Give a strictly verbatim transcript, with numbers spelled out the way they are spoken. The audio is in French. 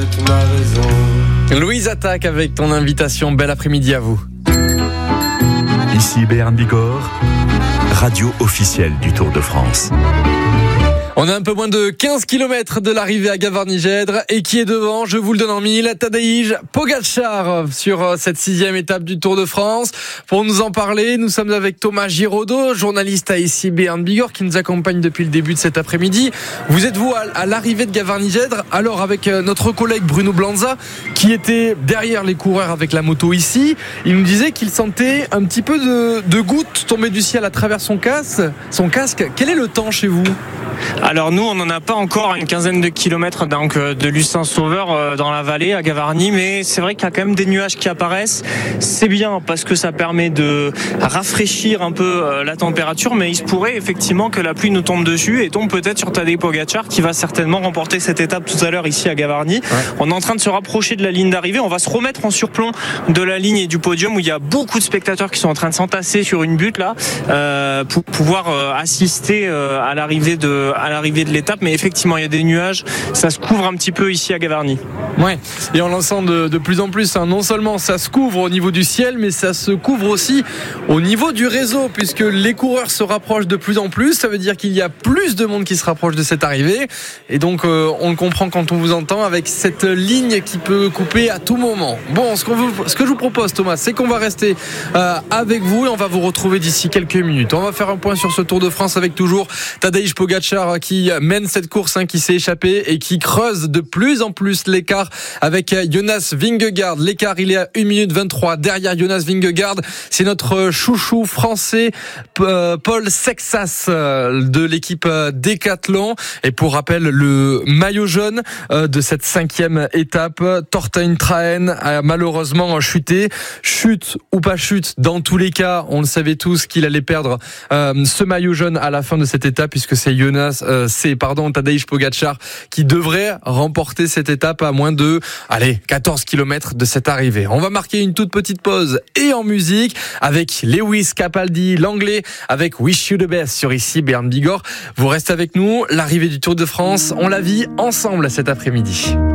toute ma raison. Louise Attaque avec ton invitation. Bel après-midi à vous. Ici Béarn Bigorre, radio officielle du Tour de France. On a un peu moins de quinze kilomètres de l'arrivée à Gavarnie-Gèdre et qui est devant, je vous le donne en mille, Tadej Pogačar sur cette sixième étape du Tour de France. Pour nous en parler, nous sommes avec Thomas Giraudot, journaliste à ici Béarn Bigorre qui nous accompagne depuis le début de cet après-midi. Vous êtes vous à l'arrivée de Gavarnie-Gèdre, alors avec notre collègue Bruno Blanza qui était derrière les coureurs avec la moto ici. Il nous disait qu'il sentait un petit peu de, de gouttes tomber du ciel à travers son casque. Son casque. Quel est le temps chez vous ? Alors nous on n'en a pas encore à une quinzaine de kilomètres donc de Lucin-Sauveur dans la vallée à Gavarnie, mais c'est vrai qu'il y a quand même des nuages qui apparaissent. C'est bien parce que ça permet de rafraîchir un peu la température, mais il se pourrait effectivement que la pluie nous tombe dessus et tombe peut-être sur Tadej Pogačar qui va certainement remporter cette étape tout à l'heure ici à Gavarnie. Ouais. On est en train de se rapprocher de la ligne d'arrivée, on va se remettre en surplomb de la ligne et du podium où il y a beaucoup de spectateurs qui sont en train de s'entasser sur une butte là euh, pour pouvoir euh, assister euh, à l'arrivée de à l'arrivée de l'étape, mais effectivement il y a des nuages, ça se couvre un petit peu ici à Gavarnie. Ouais, et on l'entend de, de plus en plus, hein. Non seulement ça se couvre au niveau du ciel, mais ça se couvre aussi au niveau du réseau, puisque les coureurs se rapprochent de plus en plus, ça veut dire qu'il y a plus de monde qui se rapproche de cette arrivée, et donc euh, on le comprend quand on vous entend avec cette ligne qui peut couper à tout moment. Bon, ce, qu'on veut, ce que je vous propose Thomas, c'est qu'on va rester euh, avec vous et on va vous retrouver d'ici quelques minutes. On va faire un point sur ce Tour de France avec toujours Tadej Pogačar qui mène cette course, hein, qui s'est échappé et qui creuse de plus en plus l'écart avec Jonas Vingegaard. L'écart, il est à une minute vingt-trois. Derrière Jonas Vingegaard, c'est notre chouchou français Paul Sexas de l'équipe Decathlon. Et pour rappel, le maillot jaune de cette cinquième étape, Thorstein Trahen a malheureusement chuté. Chute ou pas chute, dans tous les cas, on le savait tous qu'il allait perdre euh, ce maillot jaune à la fin de cette étape, puisque c'est Jonas Euh, c'est pardon Tadej Pogačar qui devrait remporter cette étape à moins de allez quatorze kilomètres de cette arrivée. On va marquer une toute petite pause et en musique avec Lewis Capaldi, l'anglais, avec Wish You the Best sur ici Béarn Bigorre. Vous restez avec nous, l'arrivée du Tour de France, on la vit ensemble cet après-midi.